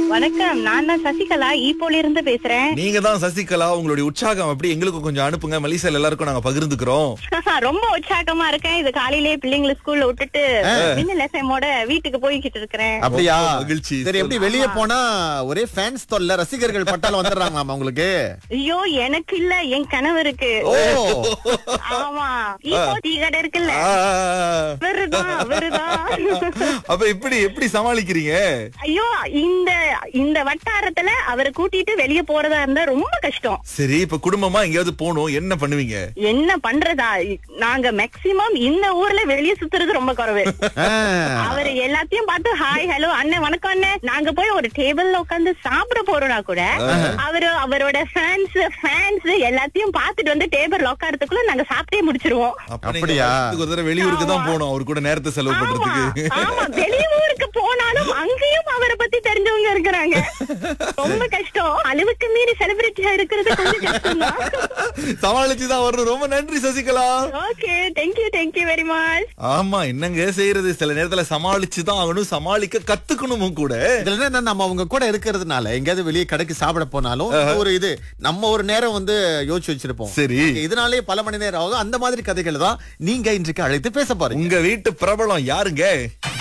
வணக்கம், நான் தான் சசிகலா ஈப்போல இருந்து பேசுறேன். நீங்க தான் சசிகலா. உங்களுடைய உற்சாகம் அப்படி எங்களுக்கு கொஞ்சம் அனுப்புங்க. மலேசியால எல்லாருக்கும் நாங்க பகிர்ந்துக்கிறோம். ரொம்ப உற்சாகமா இருக்கேன். இது காலையிலேயே பிள்ளைங்களை ஸ்கூல்ல விட்டுட்டு மின்னல் எஃப்எம்மோட வீட்டுக்கு போய்கிட்டு இருக்கிறேன். அப்படியா? மகிழ்ச்சி. சரி, எப்படி வெளியே போனா ஒரே ஃபேன்ஸ் தொல்லை, ரசிகர்கள் பட்டாலும் வந்துடுறாங்களாமா உங்களுக்கு? ஐயோ, எனக்கு இல்ல, என் கணவருக்கு. ஓ, ஆமா, ஈப்போ டீ கடை இருக்குல்ல, அவருதான். அப்ப எப்படி எப்படி சமாளிக்கிறீங்க? ஐயோ, இந்த வட்டாரத்துல அவரை கூட்டிட்டு வெளியே போறதா இருந்தா ரொம்ப கஷ்டம். சரி, இப்ப குடும்பமா எங்கேயாவது போகணும், என்ன பண்ணுவீங்க? என்ன பண்றதா, நாங்க மேக்சிமம் இந்த ஊர்ல வெளியே சுத்துறது ரொம்ப குறைவு. அவரு எல்லாத்தையும் பார்த்து ஹாய் ஹலோ அண்ணன் வணக்கம் அண்ணன், நாங்க போய் ஒரு டேபிள்ல உட்கார்ந்து சாப்பிட போறோம்னா கூட அவரோட ஃபேன்ஸ் எல்லாத்தையும் பார்த்துட்டு வந்து டேபிள் உட்காரத்துக்குள்ள நாங்க சாப்பிட்டே முடிச்சிருவோம். அப்படியா? ஒரு தடவை வெளியூருக்கு தான் போகணும் அவர் கூட நேரத்தை செலவு பண்றதுக்கு. ஆமா, வெளியூருக்கு போனாலும் அங்கேயும் அவரை பத்தி தெரிஞ்சவங்க இருக்கிறாங்க. ரொம்ப கஷ்டம். அளவுக்கு மீறி செலிபிரிட்டியா இருக்கிறது கொஞ்சம் கஷ்டம் தான். சமாளிச்சுதான் வரணும். ரொம்ப நன்றி Sasikala. Okay, thank you very much. ஆமா, என்னங்க செய்யறது, சில நேரத்துல சமாளிச்சுதான் ஆகணும், சமாளிக்க கத்துக்கணுமும் கூட. இதுல என்ன, நம்ம அவங்க கூட இருக்கிறதுனால எங்கேயாவது வெளியே கடைக்கு சாப்பிட போனாலும் ஒரு இது நம்ம ஒரு நேரம் வந்து யோசிச்சு வச்சிருப்போம். சரி, இதனாலே பல மணி நேரம் ஆகும். அந்த மாதிரி கதைகள் தான் நீங்க இன்றைக்கு அழைத்து பேச பாருங்க. உங்க வீட்டு பிரபலம் யாருங்க?